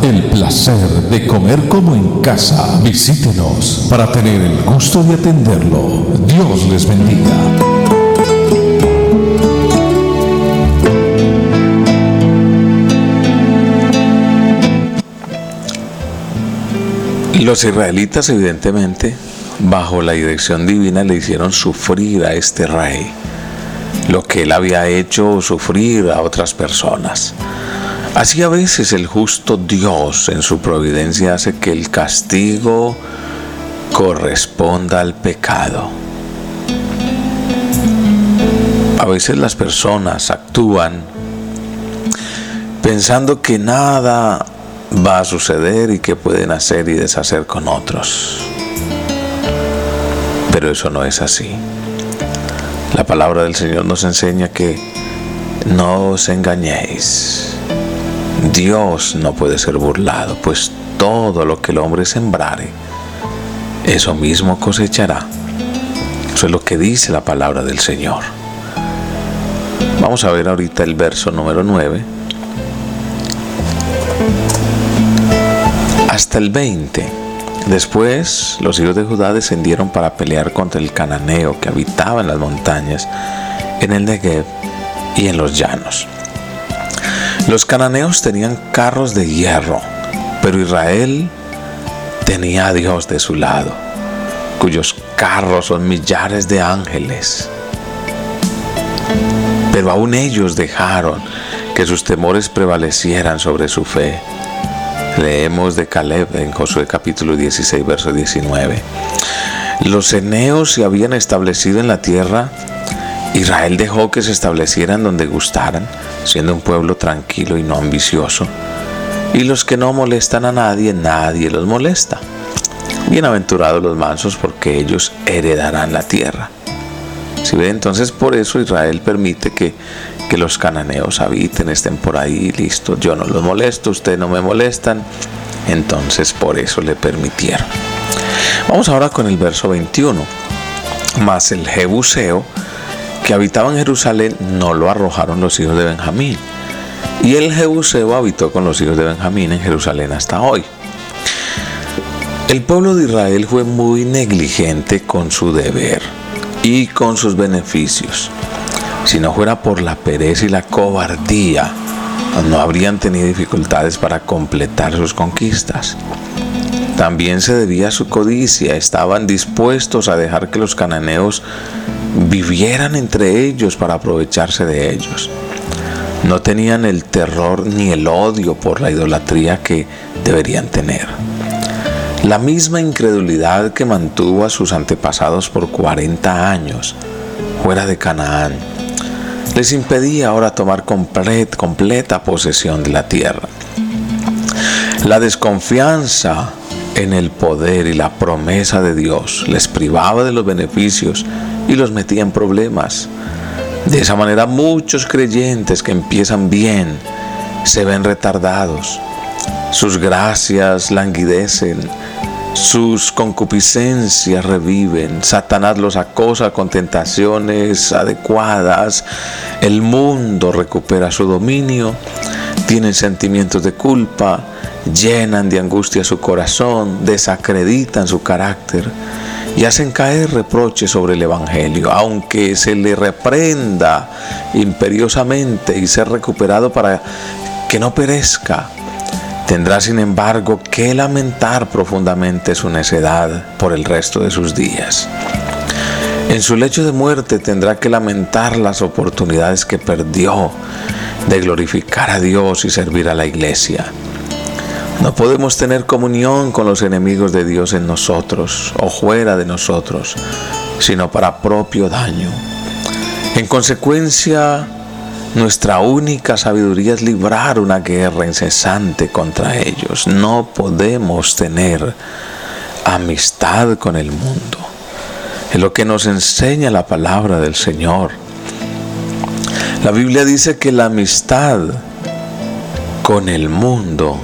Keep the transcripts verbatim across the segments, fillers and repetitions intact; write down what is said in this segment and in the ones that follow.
el placer de comer como en casa. Visítenos para tener el gusto de atenderlo. Dios les bendiga. Los israelitas, evidentemente, bajo la dirección divina, le hicieron sufrir a este rey lo que él había hecho sufrir a otras personas. Así a veces el justo Dios en su providencia hace que el castigo corresponda al pecado. A veces las personas actúan pensando que nada va a suceder y que pueden hacer y deshacer con otros. Pero eso no es así. La palabra del Señor nos enseña que no os engañéis. Dios no puede ser burlado, pues todo lo que el hombre sembrare, eso mismo cosechará. Eso es lo que dice la palabra del Señor. Vamos a ver ahorita el verso número nueve hasta el veinte. Después los hijos de Judá descendieron para pelear contra el cananeo que habitaba en las montañas, en el Negev y en los llanos. Los cananeos tenían carros de hierro, pero Israel tenía a Dios de su lado, cuyos carros son millares de ángeles. Pero aún ellos dejaron que sus temores prevalecieran sobre su fe. Leemos de Caleb en Josué capítulo dieciséis, verso diecinueve. Los eneos se habían establecido en la tierra. Israel dejó que se establecieran donde gustaran, siendo un pueblo tranquilo y no ambicioso. Y los que no molestan a nadie, nadie los molesta. Bienaventurados los mansos, porque ellos heredarán la tierra. ¿Sí ve? Entonces por eso Israel permite que, que los cananeos habiten, estén por ahí, listo. Yo no los molesto, ustedes no me molestan. Entonces por eso le permitieron. Vamos ahora con el verso veintiuno. Mas el jebuseo que habitaba en Jerusalén no lo arrojaron los hijos de Benjamín. Y el jebuseo habitó con los hijos de Benjamín en Jerusalén hasta hoy. El pueblo de Israel fue muy negligente con su deber y con sus beneficios. Si no fuera por la pereza y la cobardía, no habrían tenido dificultades para completar sus conquistas. También se debía a su codicia. Estaban dispuestos a dejar que los cananeos vivieran entre ellos para aprovecharse de ellos. No tenían el terror ni el odio por la idolatría que deberían tener. La misma incredulidad que mantuvo a sus antepasados por cuarenta años fuera de Canaán les impedía ahora tomar complet, completa posesión de la tierra. La desconfianza en el poder y la promesa de Dios les privaba de los beneficios y los metía en problemas. De esa manera muchos creyentes que empiezan bien se ven retardados. Sus gracias languidecen, sus concupiscencias reviven, Satanás los acosa con tentaciones adecuadas, el mundo recupera su dominio, tienen sentimientos de culpa, llenan de angustia su corazón, desacreditan su carácter y hacen caer reproches sobre el Evangelio, aunque se le reprenda imperiosamente y ser recuperado para que no perezca. Tendrá, sin embargo, que lamentar profundamente su necedad por el resto de sus días. En su lecho de muerte tendrá que lamentar las oportunidades que perdió de glorificar a Dios y servir a la iglesia. No podemos tener comunión con los enemigos de Dios en nosotros o fuera de nosotros, sino para propio daño. En consecuencia, nuestra única sabiduría es librar una guerra incesante contra ellos. No podemos tener amistad con el mundo. Es lo que nos enseña la palabra del Señor. La Biblia dice que la amistad con el mundo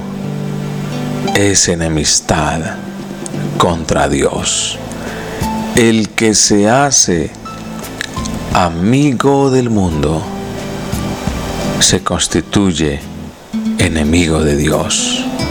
es enemistad contra Dios. El que se hace amigo del mundo se constituye enemigo de Dios.